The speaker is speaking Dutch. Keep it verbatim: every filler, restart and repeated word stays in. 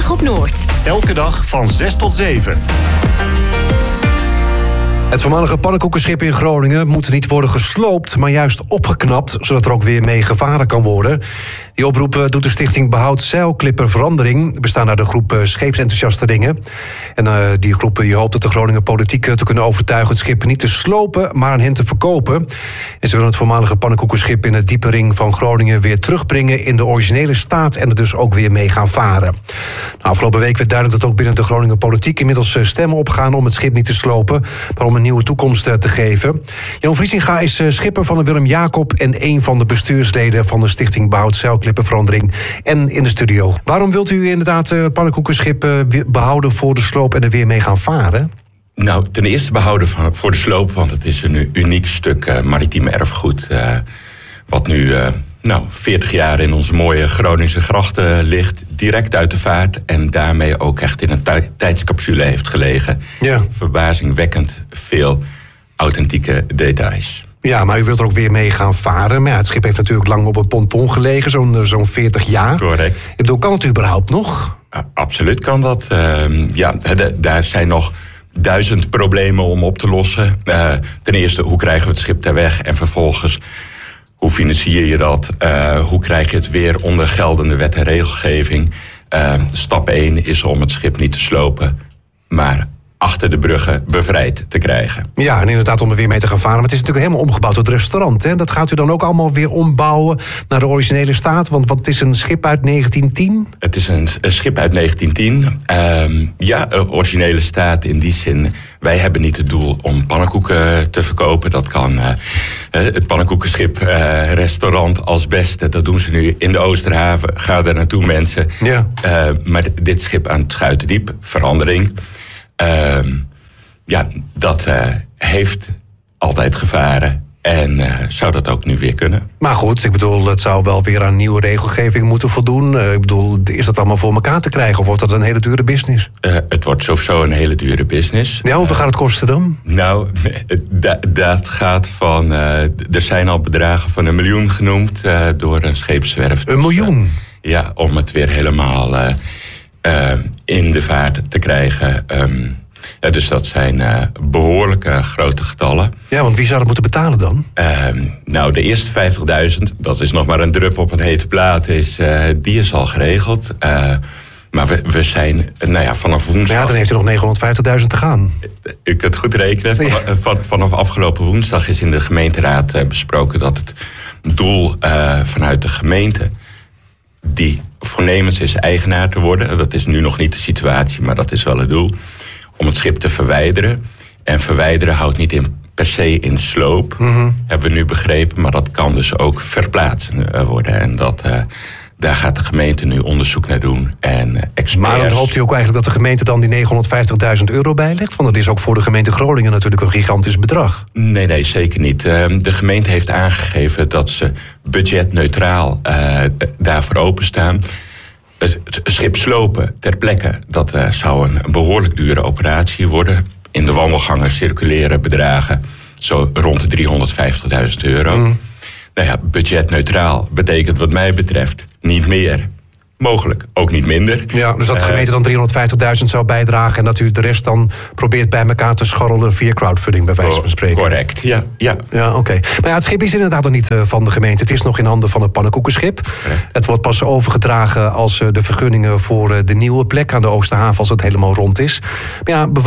Zondagmiddag op Noord. Elke dag van zes tot zeven. Het voormalige pannenkoekenschip in Groningen moet niet worden gesloopt, maar juist opgeknapt, zodat er ook weer mee gevaren kan worden. Die oproep doet de stichting Behoud Zeilklipper Verandering, bestaan uit een groep scheepsenthousiastelingen. En uh, die groep die hoopt dat de Groninger politiek te kunnen overtuigen het schip niet te slopen, maar aan hen te verkopen. En ze willen het voormalige pannenkoekenschip in de diepe ring van Groningen weer terugbrengen in de originele staat en er dus ook weer mee gaan varen. Nou, afgelopen week werd duidelijk dat ook binnen de Groninger politiek inmiddels stemmen opgaan om het schip niet te slopen, maar om een nieuwe toekomst te geven. Jan Vriesinga is schipper van de Willem Jacob en een van de bestuursleden van de stichting Behoud Zeilklipper Verandering en in de studio. Waarom wilt u inderdaad het pannenkoekenschip behouden voor de sloop en er weer mee gaan varen? Nou, ten eerste behouden voor de sloop, want het is een uniek stuk uh, maritiem erfgoed. Uh, wat nu uh, nou, veertig jaar in onze mooie Groningse grachten ligt. Direct uit de vaart en daarmee ook echt in een t- tijdscapsule heeft gelegen. Ja. Verbazingwekkend veel authentieke details. Ja, maar u wilt er ook weer mee gaan varen. Maar ja, het schip heeft natuurlijk lang op een ponton gelegen, zo'n, zo'n veertig jaar. Correct. Ik bedoel, kan het überhaupt nog? Uh, absoluut kan dat. Uh, ja, d- daar zijn nog duizend problemen om op te lossen. Uh, ten eerste, hoe krijgen we het schip ter weg? En vervolgens, hoe financier je dat? Uh, hoe krijg je het weer onder geldende wet en regelgeving? Uh, stap één is om het schip niet te slopen, maar achter de bruggen bevrijd te krijgen. Ja, en inderdaad om er weer mee te gaan varen. Maar het is natuurlijk helemaal omgebouwd tot restaurant. Hè? Dat gaat u dan ook allemaal weer ombouwen naar de originele staat? Want wat is een schip uit negentien tien? Het is een, een schip uit negentien tien. Um, ja, originele staat in die zin. Wij hebben niet het doel om pannenkoeken te verkopen. Dat kan uh, het pannenkoekenschip, uh, restaurant als beste. Dat doen ze nu in de Oosterhaven. Ga er naartoe, mensen. Ja. Uh, maar dit schip aan het Schuitendiep, verandering. Uh, ja, dat uh, heeft altijd gevaren en uh, zou dat ook nu weer kunnen. Maar goed, ik bedoel, het zou wel weer aan nieuwe regelgeving moeten voldoen. Uh, ik bedoel, is dat allemaal voor elkaar te krijgen of wordt dat een hele dure business? Uh, het wordt sowieso een hele dure business. Ja, hoeveel uh, gaat het kosten dan? Nou, d- dat gaat van, uh, er zijn al bedragen van een miljoen genoemd uh, door een scheepswerf. Een miljoen? Dus, uh, ja, om het weer helemaal Uh, Uh, in de vaart te krijgen. Um, uh, dus dat zijn uh, behoorlijke grote getallen. Ja, want wie zou dat moeten betalen dan? Uh, nou, de eerste vijftigduizend, dat is nog maar een drup op een hete plaat, is, uh, die is al geregeld. Uh, maar we, we zijn, nou ja, vanaf woensdag. Ja, dan heeft u nog negenhonderdvijftigduizend te gaan. U kunt goed rekenen. Van, van, vanaf afgelopen woensdag is in de gemeenteraad uh, besproken dat het doel uh, vanuit de gemeente, die voornemens is eigenaar te worden. Dat is nu nog niet de situatie, maar dat is wel het doel. Om het schip te verwijderen. En verwijderen houdt niet in, per se in sloop. Mm-hmm. Hebben we nu begrepen. Maar dat kan dus ook verplaatsen worden. En dat, uh, daar gaat de gemeente nu onderzoek naar doen. En uh, experts. Maar dan hoopt u ook eigenlijk dat de gemeente dan die negenhonderdvijftigduizend euro bijlegt? Want dat is ook voor de gemeente Groningen natuurlijk een gigantisch bedrag. Nee, nee, zeker niet. Uh, de gemeente heeft aangegeven dat ze budgetneutraal uh, daarvoor openstaan. Het schip slopen ter plekke, dat uh, zou een behoorlijk dure operatie worden. In de wandelgangen circuleren bedragen zo rond de driehonderdvijftigduizend euro. Mm. Nou ja, budgetneutraal betekent wat mij betreft niet meer. Mogelijk ook niet minder. Ja, dus dat de gemeente dan driehonderdvijftigduizend zou bijdragen en dat u de rest dan probeert bij elkaar te scharrelen via crowdfunding, bij wijze van spreken. Correct, ja. ja. Ja, oké. Okay. Maar ja, het schip is inderdaad nog niet uh, van de gemeente. Het is nog in handen van het pannenkoekenschip. Correct. Het wordt pas overgedragen als uh, de vergunningen voor uh, de nieuwe plek aan de Oosterhaven, als het helemaal rond is. Maar ja,